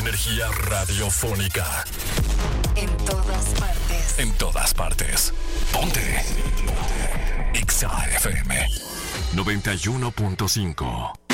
energía radiofónica. En todas partes. En todas partes. Ponte. Exa FM 91.5.